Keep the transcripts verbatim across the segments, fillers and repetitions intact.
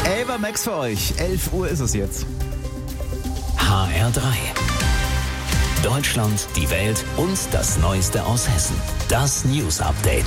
Ava Max für euch. elf Uhr ist es jetzt. H R drei. Deutschland, die Welt und das Neueste aus Hessen. Das News Update.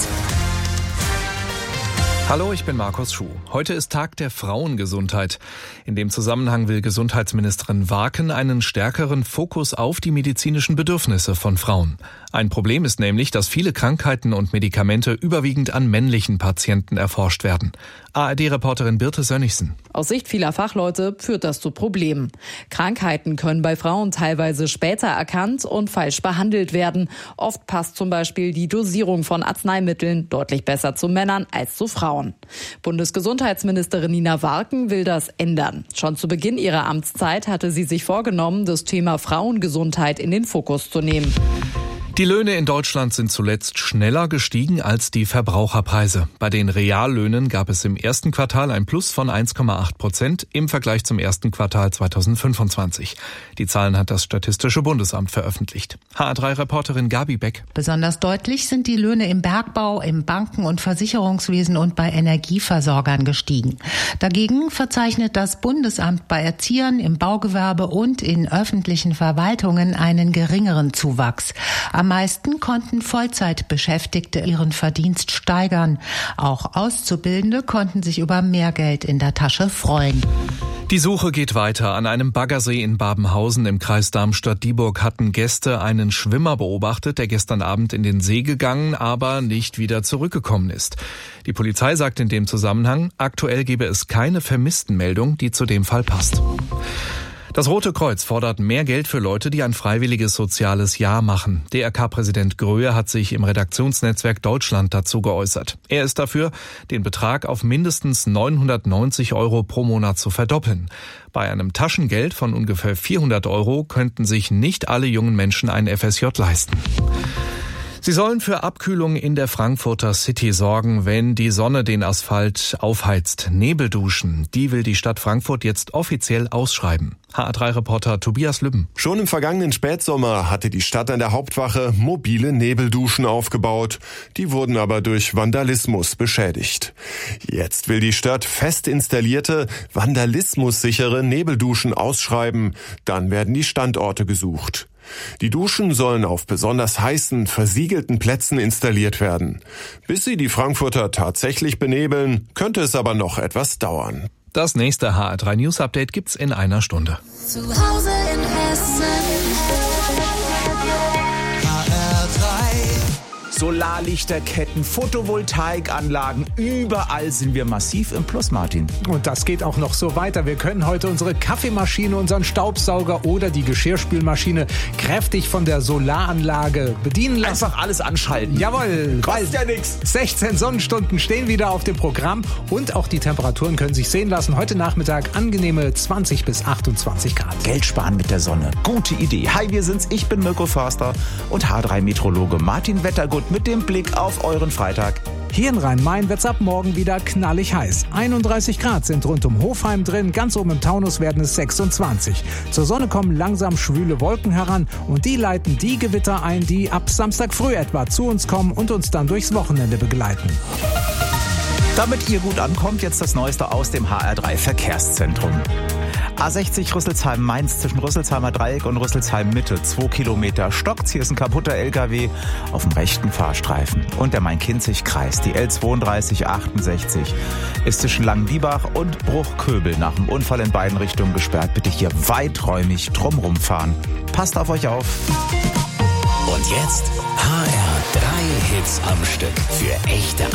Hallo, ich bin Markus Schuh. Heute ist Tag der Frauengesundheit. In dem Zusammenhang will Gesundheitsministerin Warken einen stärkeren Fokus auf die medizinischen Bedürfnisse von Frauen. Ein Problem ist nämlich, dass viele Krankheiten und Medikamente überwiegend an männlichen Patienten erforscht werden. A R D-Reporterin Birte Sönnigsen. Aus Sicht vieler Fachleute führt das zu Problemen. Krankheiten können bei Frauen teilweise später erkannt und falsch behandelt werden. Oft passt zum Beispiel die Dosierung von Arzneimitteln deutlich besser zu Männern als zu Frauen. Bundesgesundheitsministerin Nina Warken will das ändern. Schon zu Beginn ihrer Amtszeit hatte sie sich vorgenommen, das Thema Frauengesundheit in den Fokus zu nehmen. Die Löhne in Deutschland sind zuletzt schneller gestiegen als die Verbraucherpreise. Bei den Reallöhnen gab es im ersten Quartal ein Plus von eins Komma acht Prozent im Vergleich zum ersten Quartal zweitausendfünfundzwanzig. Die Zahlen hat das Statistische Bundesamt veröffentlicht. H R drei-Reporterin Gabi Beck. Besonders deutlich sind die Löhne im Bergbau, im Banken- und Versicherungswesen und bei Energieversorgern gestiegen. Dagegen verzeichnet das Bundesamt bei Erziehern, im Baugewerbe und in öffentlichen Verwaltungen einen geringeren Zuwachs. Am meisten konnten Vollzeitbeschäftigte ihren Verdienst steigern. Auch Auszubildende konnten sich über mehr Geld in der Tasche freuen. Die Suche geht weiter. An einem Baggersee in Babenhausen im Kreis Darmstadt-Dieburg hatten Gäste einen Schwimmer beobachtet, der gestern Abend in den See gegangen, aber nicht wieder zurückgekommen ist. Die Polizei sagt in dem Zusammenhang, aktuell gebe es keine Vermisstenmeldung, die zu dem Fall passt. Das Rote Kreuz fordert mehr Geld für Leute, die ein freiwilliges soziales Jahr machen. D R K-Präsident Gröhe hat sich im Redaktionsnetzwerk Deutschland dazu geäußert. Er ist dafür, den Betrag auf mindestens neunhundertneunzig Euro pro Monat zu verdoppeln. Bei einem Taschengeld von ungefähr vierhundert Euro könnten sich nicht alle jungen Menschen ein F S J leisten. Sie sollen für Abkühlung in der Frankfurter City sorgen, wenn die Sonne den Asphalt aufheizt. Nebelduschen, die will die Stadt Frankfurt jetzt offiziell ausschreiben. H R drei-Reporter Tobias Lübben. Schon im vergangenen Spätsommer hatte die Stadt an der Hauptwache mobile Nebelduschen aufgebaut. Die wurden aber durch Vandalismus beschädigt. Jetzt will die Stadt fest installierte, vandalismussichere Nebelduschen ausschreiben. Dann werden die Standorte gesucht. Die Duschen sollen auf besonders heißen, versiegelten Plätzen installiert werden. Bis sie die Frankfurter tatsächlich benebeln, könnte es aber noch etwas dauern. Das nächste H R drei News Update gibt's in einer Stunde. Zu Hause in Hessen. H R drei. Solarlichterketten, Photovoltaikanlagen, überall sind wir massiv im Plus, Martin. Und das geht auch noch so weiter. Wir können heute unsere Kaffeemaschine, unseren Staubsauger oder die Geschirrspülmaschine kräftig von der Solaranlage bedienen lassen. Einfach alles anschalten. Jawohl. Kostet ja nichts. sechzehn Sonnenstunden stehen wieder auf dem Programm und auch die Temperaturen können sich sehen lassen. Heute Nachmittag angenehme zwanzig bis achtundzwanzig Grad. Geld sparen mit der Sonne. Gute Idee. Hi, wir sind's. Ich bin Mirko Förster und H R drei-Meteorologe Martin Wettergut mit dem Blick auf euren Freitag. Hier in Rhein-Main wird's ab morgen wieder knallig heiß. einunddreißig Grad sind rund um Hofheim drin, ganz oben im Taunus werden es sechsundzwanzig. Zur Sonne kommen langsam schwüle Wolken heran und die leiten die Gewitter ein, die ab Samstag früh etwa zu uns kommen und uns dann durchs Wochenende begleiten. Damit ihr gut ankommt, jetzt das Neueste aus dem H R drei Verkehrszentrum. A sechzig Rüsselsheim-Mainz zwischen Rüsselsheimer Dreieck und Rüsselsheim Mitte. Zwei Kilometer stockt's. Hier ist ein kaputter L K W auf dem rechten Fahrstreifen. Und der Main-Kinzig-Kreis, die L zweiunddreißig achtundsechzig, ist zwischen Langenbiebach und Bruchköbel nach dem Unfall in beiden Richtungen gesperrt. Bitte hier weiträumig drumrum fahren. Passt auf euch auf. Und jetzt H R drei Hits am Stück für echte